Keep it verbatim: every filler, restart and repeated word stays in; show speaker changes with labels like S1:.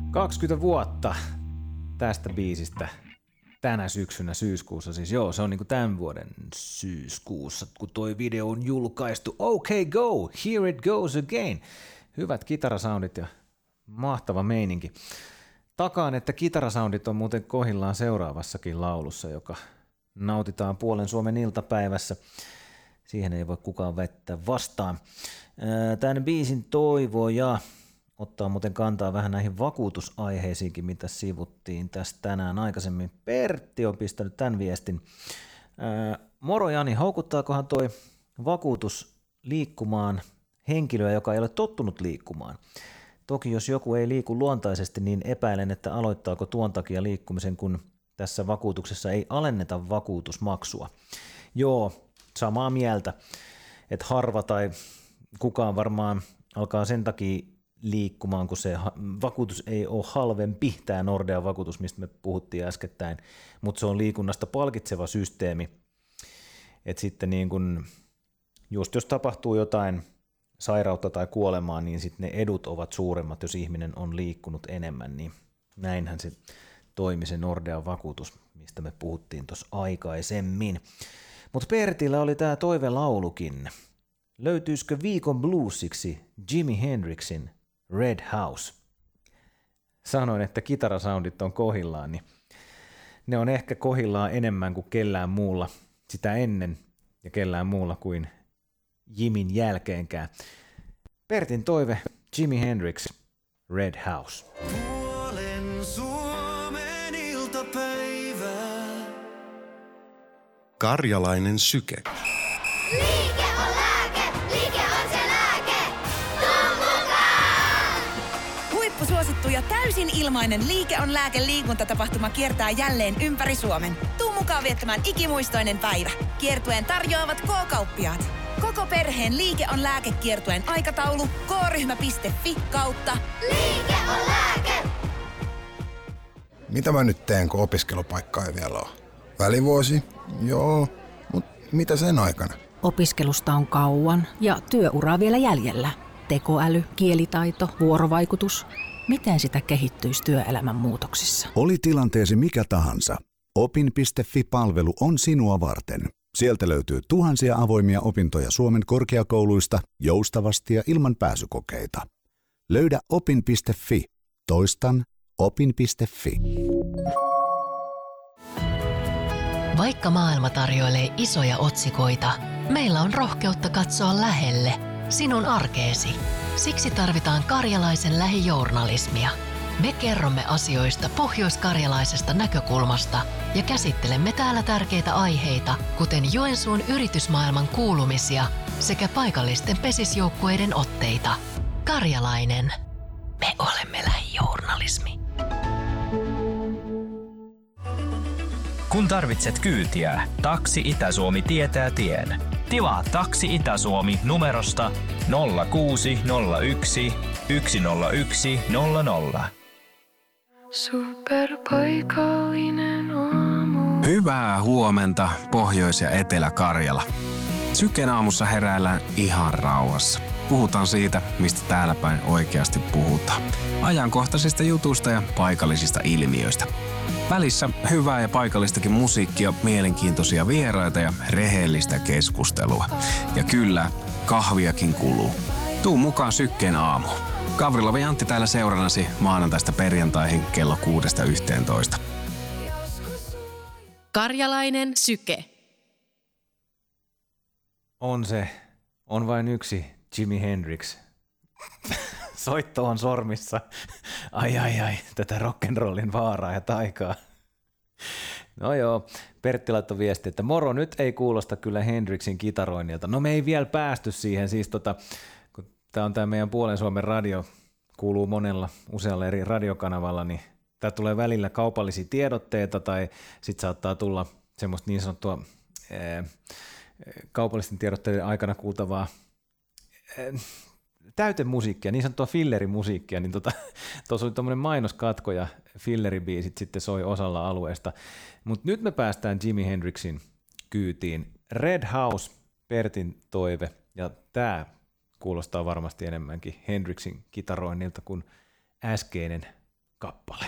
S1: kaksikymmentä vuotta tästä biisistä tänä syksynä syyskuussa. Siis joo, se on niinku tämän vuoden syyskuussa, kun toi video on julkaistu. Okay, go, here it goes again. Hyvät kitarasoundit ja mahtava meininki. Takaan, että kitarasoundit on muuten kohillaan seuraavassakin laulussa, joka nautitaan puolen Suomen iltapäivässä. Siihen ei voi kukaan väittää vastaan. Tämän biisin toivoja ottaa muuten kantaa vähän näihin vakuutusaiheisiinkin, mitä sivuttiin tässä tänään aikaisemmin. Pertti on pistänyt tämän viestin. Moro Jani, houkuttaakohan toi vakuutus liikkumaan henkilöä, joka ei ole tottunut liikkumaan? Toki jos joku ei liiku luontaisesti, niin epäilen, että aloittaako tuon takia liikkumisen, kun tässä vakuutuksessa ei alenneta vakuutusmaksua. Joo, samaa mieltä, että harva tai kukaan varmaan alkaa sen takia liikkumaan, kun se vakuutus ei ole halvempi, tämä Nordean vakuutus, mistä me puhuttiin äskettäin, mutta se on liikunnasta palkitseva systeemi. Että sitten niin kun, just jos tapahtuu jotain sairautta tai kuolemaa, niin sitten ne edut ovat suuremmat, jos ihminen on liikkunut enemmän, niin näinhän se toimi se Nordean vakuutus, mistä me puhuttiin tuossa aikaisemmin. Mutta Pertillä oli tämä toivelaulukin. Löytyisikö viikon bluesiksi Jimi Hendrixin Red House? Sanoin, että kitarasoundit on kohillaan, niin ne on ehkä kohillaan enemmän kuin kellään muulla sitä ennen ja kellään muulla kuin Jimin jälkeenkään. Pertin toive, Jimi Hendrix, Red House.
S2: Puolen Suomen iltapäivä.
S3: Karjalainen syke.
S4: Liike on lääke, liike on se lääke. Tuu mukaan!
S5: Huippusuosittu ja täysin ilmainen Liike on lääke -liikuntatapahtuma kiertää jälleen ympäri Suomen. Tuu mukaan viettämään ikimuistoinen päivä. Kiertueen tarjoavat K-kauppiaat. Koko perheen Liike on lääke -kiertueen aikataulu k-ryhmä piste fi kautta
S4: Liike on lääke.
S6: Mitä mä nyt teen, kun opiskelupaikkaa ei vielä ole? Välivuosi? Joo, mutta mitä sen aikana?
S7: Opiskelusta on kauan ja työuraa vielä jäljellä. Tekoäly, kielitaito, vuorovaikutus. Miten sitä kehittyisi työelämän muutoksissa?
S8: Oli tilanteesi mikä tahansa. Opin piste fi-palvelu on sinua varten. Sieltä löytyy tuhansia avoimia opintoja Suomen korkeakouluista joustavasti ja ilman pääsykokeita. Löydä opin piste fi. Toistan opin piste fi.
S9: Vaikka maailma tarjoilee isoja otsikoita, meillä on rohkeutta katsoa lähelle, sinun arkeesi. Siksi tarvitaan karjalaisen lähijournalismia. Me kerromme asioista pohjoiskarjalaisesta näkökulmasta ja käsittelemme täällä tärkeitä aiheita, kuten Joensuun yritysmaailman kuulumisia sekä paikallisten pesisjoukkueiden otteita. Karjalainen. Me olemme lähijournalismi.
S10: Kun tarvitset kyytiä, Taksi Itä-Suomi tietää tien. Tilaa Taksi Itä-Suomi numerosta nolla kuusi nolla yksi yksi nolla yksi nolla nolla.
S2: Superpaikallinen aamu.
S11: Hyvää huomenta, Pohjois- ja Etelä-Karjala. Syken aamussa heräillään ihan rauhassa. Puhutaan siitä, mistä täällä päin oikeasti puhutaan. Ajankohtaisista jutuista ja paikallisista ilmiöistä. Välissä hyvää ja paikallistakin musiikkia, mielenkiintoisia vieraita ja rehellistä keskustelua. Ja kyllä, kahviakin kuluu. Tuu mukaan Sykkeen aamuun. Gavrilov ja Antti täällä seurannasi maanantaista perjantaihin kello kuudesta yhteentoista.
S9: Karjalainen syke.
S1: On se, on vain yksi Jimi Hendrix. Soitto on sormissa. Ai ai ai, tätä rock'n'rollin vaaraa ja taikaa. No joo, Pertti laittoi viesti, että moro, nyt ei kuulosta kyllä Hendrixin kitaroinnilta. No me ei vielä päästy siihen, siis tota, kun tää on tää meidän Puolen Suomen radio, kuuluu monella usealla eri radiokanavalla, niin tää tulee välillä kaupallisia tiedotteita tai sit saattaa tulla semmoista niin sanottua ää, kaupallisten tiedotteiden aikana kuultavaa ää, täytemusiikkia, niin sanottua fillerimusiikkia, niin tuossa tota, oli tommoinen mainoskatko ja filleribiisit sitten soi osalla alueesta. Mutta nyt me päästään Jimi Hendrixin kyytiin. Red House, Pertin toive, ja tämä kuulostaa varmasti enemmänkin Hendrixin kitaroinnilta kuin äskeinen kappale.